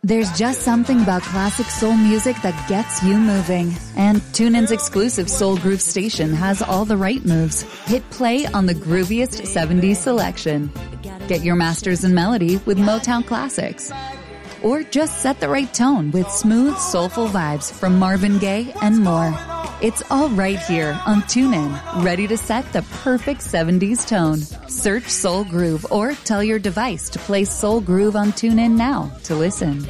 There's just something about classic soul music that gets you moving. And TuneIn's exclusive Soul Groove station has all the right moves. Hit play on the grooviest 70s selection. Get your masters in melody with Motown classics. Or just set the right tone with smooth, soulful vibes from Marvin Gaye and more. It's all right here on TuneIn, ready to set the perfect 70s tone. Search Soul Groove or tell your device to play Soul Groove on TuneIn now to listen.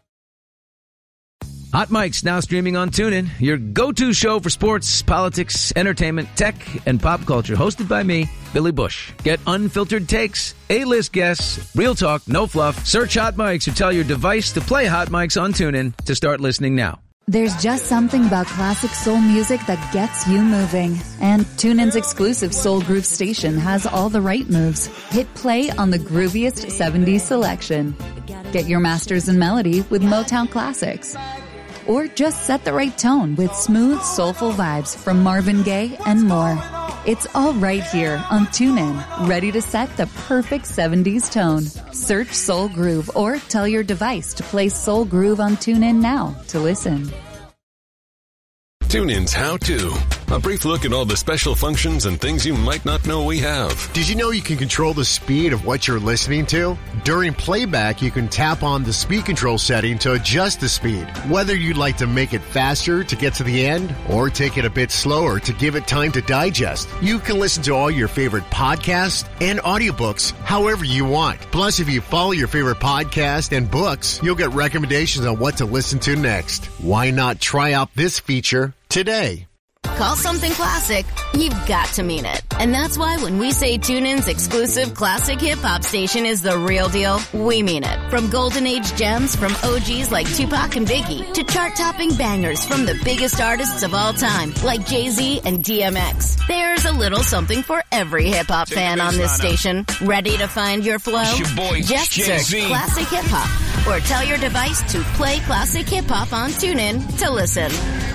Hot Mic's now streaming on TuneIn, your go-to show for sports, politics, entertainment, tech, and pop culture. Hosted by me, Billy Bush. Get unfiltered takes, A-list guests, real talk, no fluff. Search Hot Mics or tell your device to play Hot Mics on TuneIn to start listening now. There's just something about classic soul music that gets you moving. And TuneIn's exclusive Soul Groove station has all the right moves. Hit play on the grooviest 70s selection. Get your masters in melody with Motown classics. Or just set the right tone with smooth, soulful vibes from Marvin Gaye and more. It's all right here on TuneIn, ready to set the perfect 70s tone. Search Soul Groove or tell your device to play Soul Groove on TuneIn now to listen. TuneIn's How To. A brief look at all the special functions and things you might not know we have. Did you know you can control the speed of what you're listening to? During playback, you can tap on the speed control setting to adjust the speed. Whether you'd like to make it faster to get to the end or take it a bit slower to give it time to digest, you can listen to all your favorite podcasts and audiobooks however you want. Plus, if you follow your favorite podcast and books, you'll get recommendations on what to listen to next. Why not try out this feature today? Call something classic, you've got to mean it. And that's why when we say TuneIn's exclusive classic hip-hop station is the real deal, we mean it. From golden age gems from OGs like Tupac and Biggie to chart-topping bangers from the biggest artists of all time like Jay-Z and DMX. There's a little something for every hip-hop fan on this station. Ready to find your flow? Just search Classic Hip-Hop or tell your device to play Classic Hip-Hop on TuneIn to listen.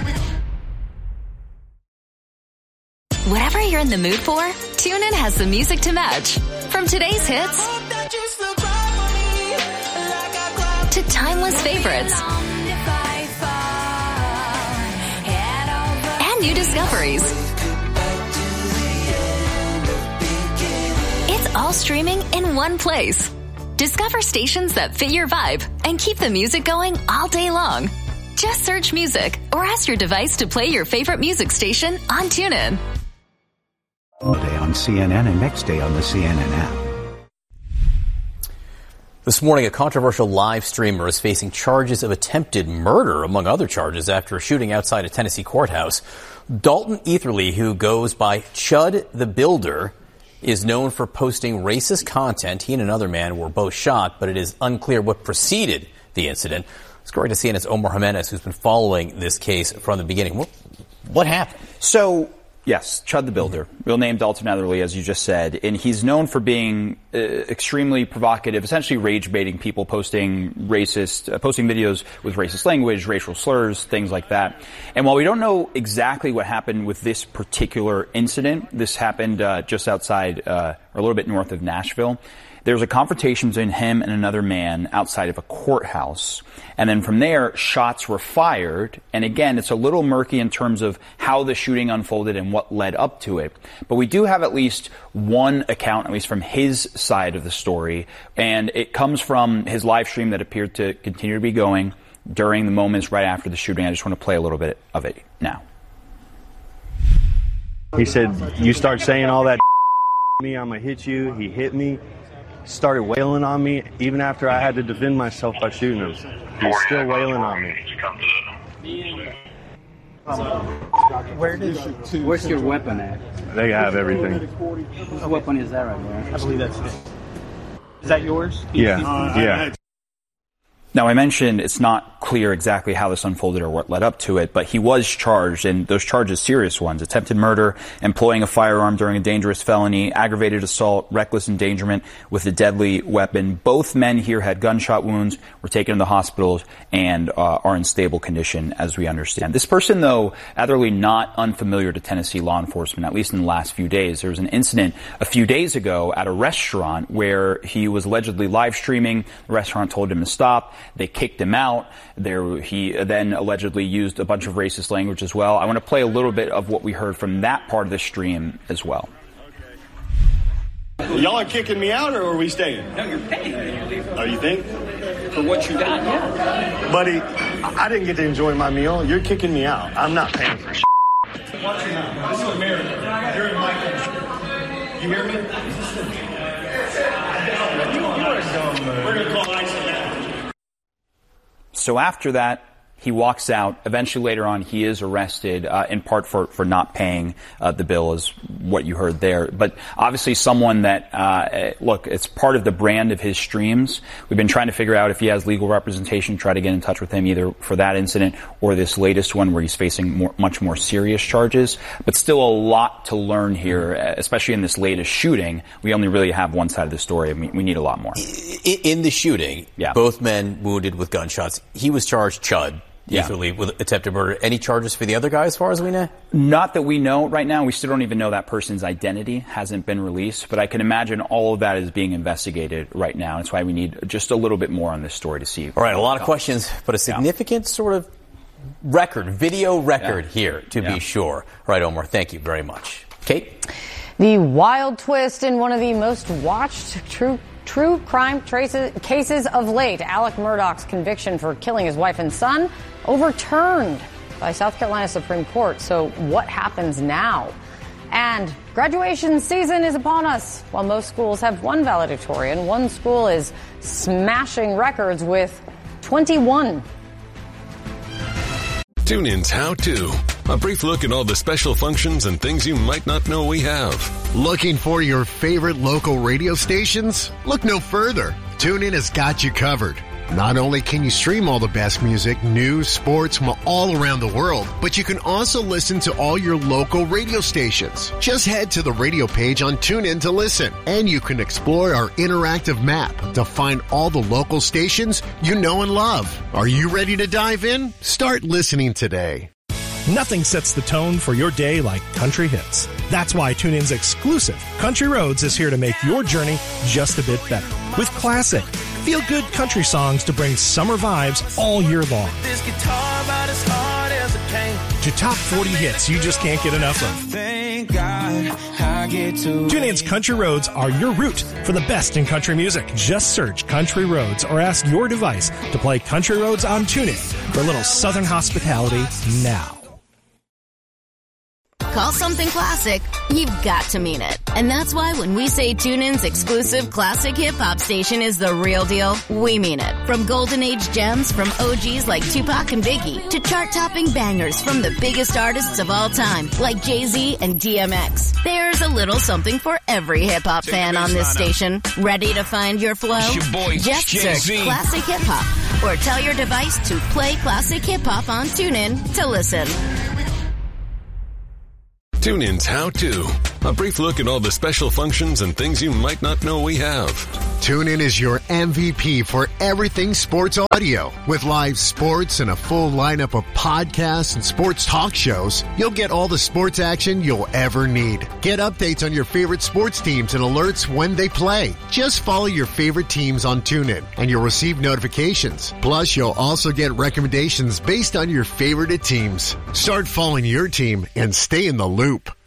Whatever you're in the mood for, TuneIn has the music to match. From today's hits to timeless favorites and new discoveries. It's all streaming in one place. Discover stations that fit your vibe and keep the music going all day long. Just search music or ask your device to play your favorite music station on TuneIn. All day on CNN and next day on the CNN app. This morning, a controversial live streamer is facing charges of attempted murder, among other charges, after a shooting outside a Tennessee courthouse. Dalton Etherly, who goes by Chud the Builder, is known for posting racist content. He and another man were both shot, but it is unclear what preceded the incident. Let's go right to CNN's Omar Jimenez, who's been following this case from the beginning. What happened? So, yes, Chud the Builder, real name Dalton Etherly, as you just said, and he's known for being extremely provocative, essentially rage-baiting people, posting videos with racist language, racial slurs, things like that. And while we don't know exactly what happened with this particular incident, this happened just outside, or a little bit north of Nashville. There was a confrontation between him and another man outside of a courthouse. And then from there, shots were fired. And again, it's a little murky in terms of how the shooting unfolded and what led up to it. But we do have at least one account, at least from his side of the story. And it comes from his live stream that appeared to continue to be going during the moments right after the shooting. I just want to play a little bit of it now. He said, "You start saying all that me, I'm going to hit you." He hit me. Started wailing on me even after I had to defend myself by shooting him. He's still wailing on me. Where's your weapon at? They have everything. What weapon is that right there? I believe that's it. Is that yours? Yeah. Now, I mentioned it's not clear exactly how this unfolded or what led up to it, but he was charged, and those charges serious ones: attempted murder, employing a firearm during a dangerous felony, aggravated assault, reckless endangerment with a deadly weapon. Both men here had gunshot wounds, were taken to the hospitals, and are in stable condition, as we understand. This person, though, Etherly, not unfamiliar to Tennessee law enforcement, at least in the last few days. There was an incident a few days ago at a restaurant where he was allegedly live streaming. The restaurant told him to stop. They kicked him out. He then allegedly used a bunch of racist language as well. I want to play a little bit of what we heard from that part of the stream as well. Y'all are kicking me out, or are we staying? No, you're paying me. Oh, you think? For what you got, yeah. Buddy, I didn't get to enjoy my meal. You're kicking me out. I'm not paying for shit. Watch your mouth. This is America. You're in my country. You hear me? We're going to call ICE now. So after that, he walks out. Eventually, later on, he is arrested, in part for not paying the bill, is what you heard there. But obviously someone that, look, it's part of the brand of his streams. We've been trying to figure out if he has legal representation, try to get in touch with him either for that incident or this latest one where he's facing much more serious charges. But still a lot to learn here, especially in this latest shooting. We only really have one side of the story, and we need a lot more. In the shooting, both men wounded with gunshots. He was charged, Chud, Easterly, with attempted murder. Any charges for the other guy as far as we know? Not that we know right now. We still don't even know that person's identity. Hasn't been released. But I can imagine all of that is being investigated right now. That's why we need just a little bit more on this story to see. All right, a lot of questions, but a significant sort of video record here, to be sure. All right, Omar, thank you very much. Kate? The wild twist in one of the most watched true crime cases of late. Alec Murdaugh's conviction for killing his wife and son overturned by South Carolina Supreme Court. So what happens now? And graduation season is upon us. While most schools have one valedictorian, one school is smashing records with 21. TuneIn's How To. A brief look at all the special functions and things you might not know we have. Looking for your favorite local radio stations? Look no further. TuneIn has got you covered. Not only can you stream all the best music, news, sports from all around the world, but you can also listen to all your local radio stations. Just head to the radio page on TuneIn to listen, and you can explore our interactive map to find all the local stations you know and love. Are you ready to dive in? Start listening today. Nothing sets the tone for your day like country hits. That's why TuneIn's exclusive Country Roads is here to make your journey just a bit better. With classic, feel-good country songs to bring summer vibes all year long. This guitar about as hard as it came. To top 40 hits you just can't get enough of. Thank God I get to. TuneIn's Country Roads are your route for the best in country music. Just search Country Roads or ask your device to play Country Roads on TuneIn for a little Southern hospitality now. Call something classic, you've got to mean it. And that's why when we say TuneIn's exclusive classic hip-hop station is the real deal, we mean it. From golden age gems from OGs like Tupac and Biggie to chart-topping bangers from the biggest artists of all time like Jay-Z and DMX. There's a little something for every hip-hop fan on this station. Ready to find your flow? Just search Classic Hip-Hop or tell your device to play Classic Hip-Hop on TuneIn to listen. TuneIn's How To. A brief look at all the special functions and things you might not know we have. TuneIn is your MVP for everything sports audio. With live sports and a full lineup of podcasts and sports talk shows, you'll get all the sports action you'll ever need. Get updates on your favorite sports teams and alerts when they play. Just follow your favorite teams on TuneIn and you'll receive notifications. Plus, you'll also get recommendations based on your favorite teams. Start following your team and stay in the loop.